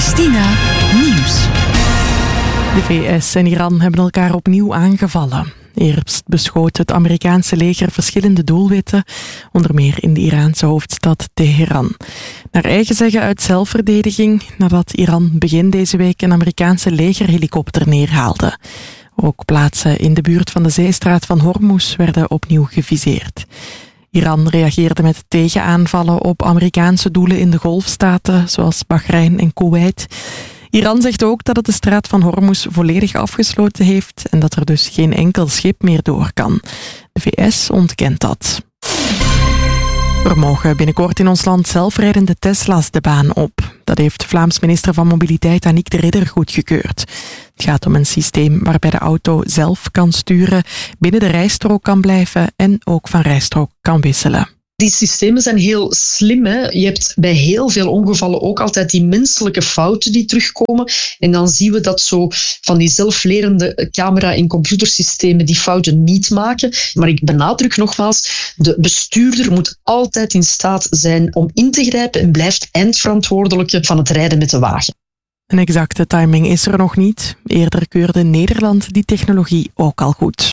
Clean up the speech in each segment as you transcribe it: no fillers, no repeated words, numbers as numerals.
Christina Nieuws. De VS en Iran hebben elkaar opnieuw aangevallen. Eerst beschoot het Amerikaanse leger verschillende doelwitten, onder meer in de Iraanse hoofdstad Teheran. Naar eigen zeggen uit zelfverdediging, nadat Iran begin deze week een Amerikaanse legerhelikopter neerhaalde. Ook plaatsen in de buurt van de zeestraat van Hormuz werden opnieuw geviseerd. Iran reageerde met tegenaanvallen op Amerikaanse doelen in de golfstaten, zoals Bahrein en Kuwait. Iran zegt ook dat het de straat van Hormuz volledig afgesloten heeft en dat er dus geen enkel schip meer door kan. De VS ontkent dat. Er mogen binnenkort in ons land zelfrijdende Tesla's de baan op. Dat heeft Vlaams minister van Mobiliteit Annick de Ridder goedgekeurd. Het gaat om een systeem waarbij de auto zelf kan sturen, binnen de rijstrook kan blijven en ook van rijstrook kan wisselen. Die systemen zijn heel slim. Hè? Je hebt bij heel veel ongevallen ook altijd die menselijke fouten die terugkomen. En dan zien we dat zo van die zelflerende camera- en computersystemen die fouten niet maken. Maar ik benadruk nogmaals, de bestuurder moet altijd in staat zijn om in te grijpen en blijft eindverantwoordelijke van het rijden met de wagen. Een exacte timing is er nog niet. Eerder keurde Nederland die technologie ook al goed.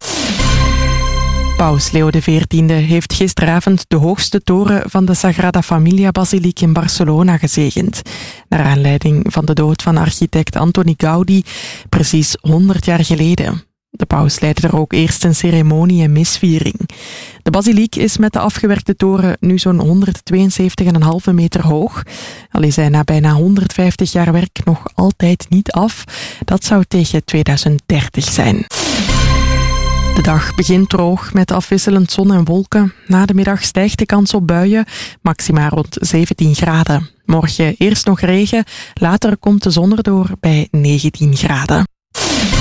Paus Leo XIV heeft gisteravond de hoogste toren van de Sagrada Familia-basiliek in Barcelona gezegend. Naar aanleiding van de dood van architect Antoni Gaudi, precies 100 jaar geleden. De paus leidde er ook eerst een ceremonie en misviering. De basiliek is met de afgewerkte toren nu zo'n 172,5 meter hoog. Al is hij na bijna 150 jaar werk nog altijd niet af. Dat zou tegen 2030 zijn. De dag begint droog met afwisselend zon en wolken. Na de middag stijgt de kans op buien, maximaal rond 17 graden. Morgen eerst nog regen, later komt de zon erdoor bij 19 graden.